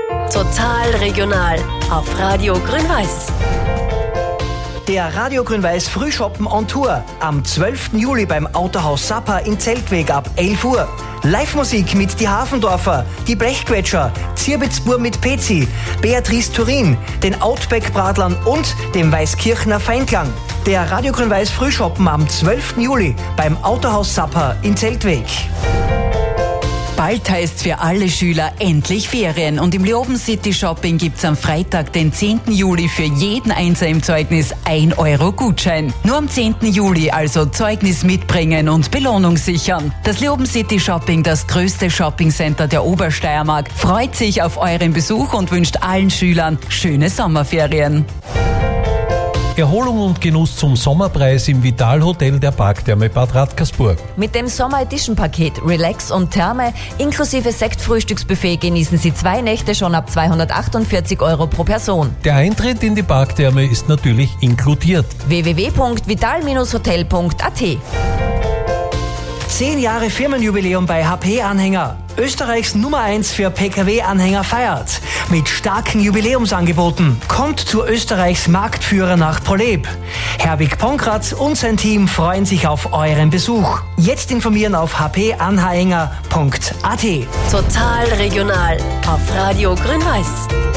Total regional auf Radio Grün-Weiß. Der Radio Grün-Weiß Frühschoppen on Tour am 12. Juli beim Autohaus Sapper in Zeltweg ab 11 Uhr. Live-Musik mit die Hafendorfer, die Blechquetscher, Zierbitzbur mit Pezi, Beatrice Turin, den Outback-Bradlern und dem Weißkirchner Feinklang. Der Radio Grün-Weiß Frühschoppen am 12. Juli beim Autohaus Sapper in Zeltweg. Bald heißt's für alle Schüler endlich Ferien und im Leoben City Shopping gibt's am Freitag, den 10. Juli für jeden Einser im Zeugnis 1 Euro Gutschein. Nur am 10. Juli also Zeugnis mitbringen und Belohnung sichern. Das Leoben City Shopping, das größte Shoppingcenter der Obersteiermark, freut sich auf euren Besuch und wünscht allen Schülern schöne Sommerferien. Erholung und Genuss zum Sommerpreis im Vital Hotel der Parktherme Bad Radkersburg. Mit dem Sommer Edition Paket Relax und Therme inklusive Sektfrühstücksbuffet genießen Sie 2 Nächte schon ab 248 Euro pro Person. Der Eintritt in die Parktherme ist natürlich inkludiert. www.vital-hotel.at 10 Jahre Firmenjubiläum bei HP-Anhänger. Österreichs Nummer 1 für Pkw-Anhänger feiert. Mit starken Jubiläumsangeboten. Kommt zu Österreichs Marktführer nach Proleb. Herbig Ponkratz und sein Team freuen sich auf euren Besuch. Jetzt informieren auf hpanhänger.at. Total regional auf Radio Grün-Weiß.